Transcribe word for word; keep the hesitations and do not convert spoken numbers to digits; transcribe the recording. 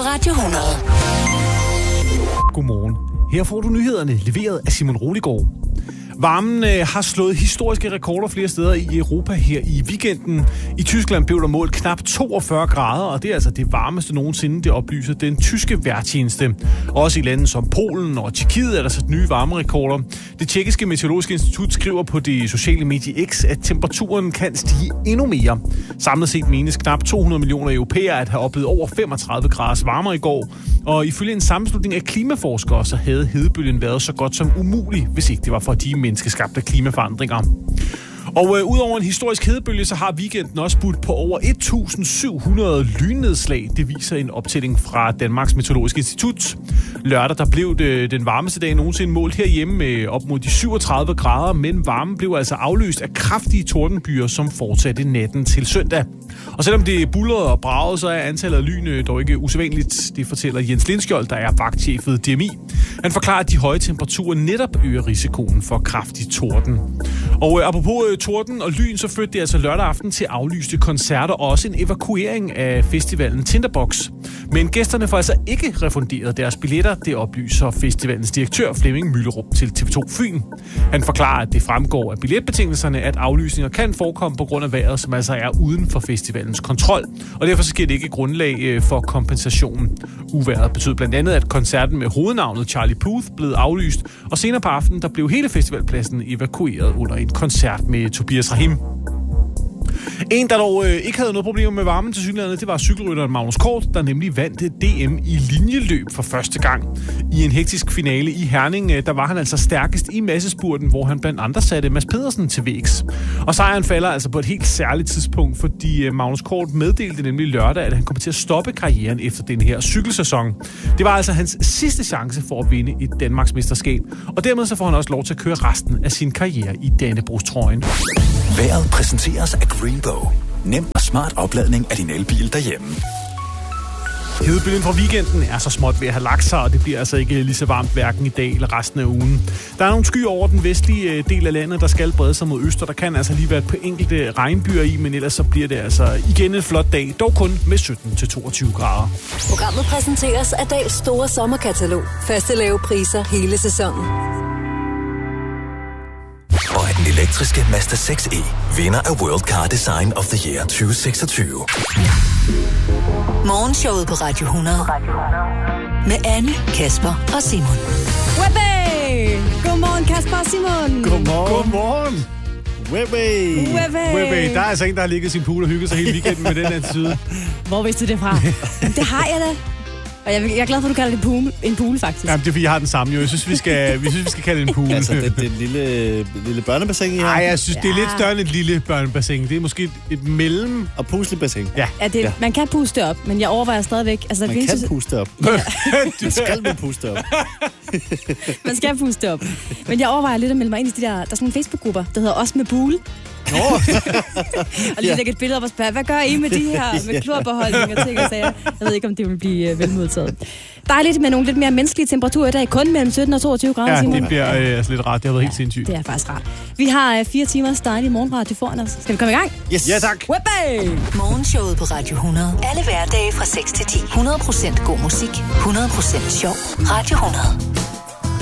Radio hundrede. Godmorgen. Her får du nyhederne leveret af Simon Roligård. Varmen øh, har slået historiske rekorder flere steder i Europa her i weekenden. I Tyskland blev der målt knap toogfyrre grader, og det er altså det varmeste nogensinde, det oplyser den tyske vejrtjeneste. Også i lande som Polen og Tjekkiet er der sat nye varmerekorder. Det tjekkiske meteorologiske institut skriver på det sociale medie X, at temperaturen kan stige endnu mere. Samlet set menes knap to hundrede millioner europæere at have oplevet over femogtredive graders varmere i går. Og ifølge en sammenslutning af klimaforskere, så havde hedebølgen været så godt som umulig, hvis ikke det var for de menneskeskabte klimaforandringer. Og øh, udover en historisk hedebølge, så har weekenden også budt på over et tusind syv hundrede lynnedslag. Det viser en optælling fra Danmarks Meteorologiske Institut. Lørdag der blev det den varmeste dag nogensinde målt herhjemme med op mod de syvogtredive grader, men varmen blev altså afløst af kraftige tordenbyer, som fortsatte natten til søndag. Og selvom det buldrede og bragede, så er antallet af lyn dog ikke usædvanligt. Det fortæller Jens Lindskjold, der er vagtchef ved D M I. Han forklarer, at de høje temperaturer netop øger risikoen for kraftig torden. Og øh, apropos øh, torden og lyn, så førte det altså lørdag aften til aflyste koncerter og også en evakuering af festivalen Tinderbox. Men gæsterne får altså ikke refunderet deres billetter, det oplyser festivalens direktør Flemming Møllerup til T V to Fyn. Han forklarer, at det fremgår af billetbetingelserne, at aflysninger kan forekomme på grund af vejret, som altså er uden for festivalens kontrol, og derfor sker det ikke grundlag for kompensation. Uvejret betød blandt andet, at koncerten med hovednavnet Charlie Puth blev aflyst, og senere på aftenen der blev hele festivalpladsen evakueret under en koncert med Tobias Rahim. En, der dog øh, ikke havde noget problemer med varmen til cykellandet, det var cykelrytteren Magnus Kort, der nemlig vandt D M i linjeløb for første gang. I en hektisk finale i Herning, øh, der var han altså stærkest i massespurten, hvor han blandt andre satte Mads Pedersen til vægs. Og sejren falder altså på et helt særligt tidspunkt, fordi øh, Magnus Kort meddelte nemlig lørdag, at han kommer til at stoppe karrieren efter den her cykelsæson. Det var altså hans sidste chance for at vinde et Danmarks mesterskab, og dermed så får han også lov til at køre resten af sin karriere i Dannebrogs-trøjen. Vejret præsenteres af Greenbow. Nem og smart opladning af din elbil derhjemme. Hedebølgen fra weekenden er så småt ved at have lagt sig, og det bliver altså ikke lige så varmt hverken i dag eller resten af ugen. Der er nogle skyer over den vestlige del af landet, der skal brede sig mod øst, og der kan altså lige være et par enkelte regnbyer i, men ellers så bliver det altså igen en flot dag, dog kun med sytten til toogtyve grader. Programmet præsenteres af Dahls store sommerkatalog. Faste lave priser hele sæsonen. Og af den elektriske Mazda seks E, vinder af World Car Design of the Year tyve seksogtyve. Morgenshowet på Radio hundrede. Med Anne, Kasper og Simon. Webbe! Godmorgen, Kasper og Simon. Godmorgen. Godmorgen. Webbe! Webbe! Webbe. Der er altså en, der har ligget i sin pool og hygget sig hele weekenden med den attitude. Hvor vidste du det fra? Det har jeg da. Og jeg er glad for, at du kalder det pool, en pool, faktisk. Jamen, det er fordi, jeg har den samme jo. Jeg synes, vi skal, vi synes, vi skal kalde det en pool. Altså, det, det er et lille, lille børnebassin, I har? Nej, jeg synes, ja. Det er lidt større end et lille børnebassin. Det er måske et, et mellem... Og puslebassin. Ja. Ja, det, ja. Man kan puste op, men jeg overvejer stadigvæk... Altså, man kan synes, puste op. Ja. Du skal man puste op. Man skal puste op. Men jeg overvejer lidt at melde mig ind i de der... Der er sådan nogle Facebook-grupper, der hedder Os med Pool. Nå. Og lige ja. lægge et billede op og spørge, hvad gør I med de her med klorbeholdning og ting og sager? Jeg ved ikke, om det vil blive uh, velmodtaget. Dejligt med nogle lidt mere menneskelige temperaturer i dag, kun mellem sytten og toogtyve grader. Ja, Simon. det bliver øh, altså lidt rart. Det har været helt sindssygt. Det er faktisk rart. Vi har uh, fire timers dejlig morgenradio foran os. Skal vi komme i gang? Yes. Ja, tak. Webbe! Morgenshowet på Radio hundrede. Alle hverdage fra seks til ti. hundrede procent god musik. hundrede procent sjov. Radio hundrede.